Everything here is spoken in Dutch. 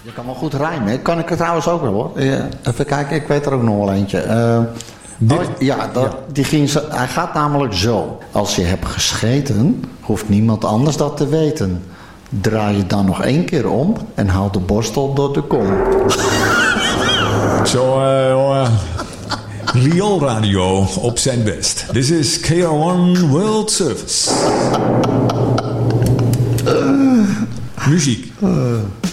Je kan wel goed rijmen. Kan ik het trouwens ook wel, hoor. Even kijken, ik weet er ook nog wel eentje. Hij gaat namelijk zo. Als je hebt gescheten, hoeft niemand anders dat te weten. Draai je dan nog 1 keer om en haal de borstel door de kom. Zo, rioolradio op zijn best. This is KR1 World Service. Muziek.